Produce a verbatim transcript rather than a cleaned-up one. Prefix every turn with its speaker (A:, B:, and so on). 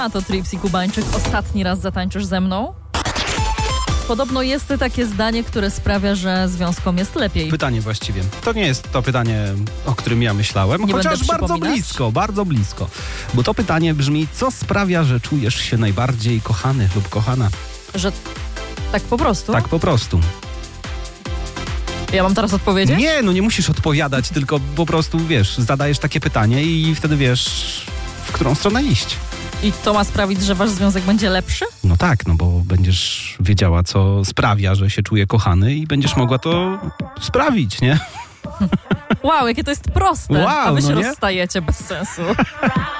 A: A to Trips i Kubańczyk. Ostatni raz zatańczysz ze mną? Podobno jest takie zdanie, które sprawia, że związkom jest lepiej.
B: Pytanie właściwie. To nie jest to pytanie, o którym ja myślałem,
A: Nie
B: chociaż
A: będę
B: bardzo blisko, bardzo blisko. Bo to pytanie brzmi, co sprawia, że czujesz się najbardziej kochany lub kochana?
A: Że tak po prostu?
B: Tak po prostu.
A: Ja mam teraz odpowiedzieć?
B: Nie, no nie musisz odpowiadać, tylko po prostu, wiesz, zadajesz takie pytanie i wtedy wiesz, w którą stronę iść.
A: I to ma sprawić, że wasz związek będzie lepszy?
B: No tak, no bo będziesz wiedziała, co sprawia, że się czuje kochany i będziesz mogła to sprawić, nie?
A: Wow, jakie to jest proste.
B: Wow,
A: A wy się
B: no nie?
A: rozstajecie bez sensu.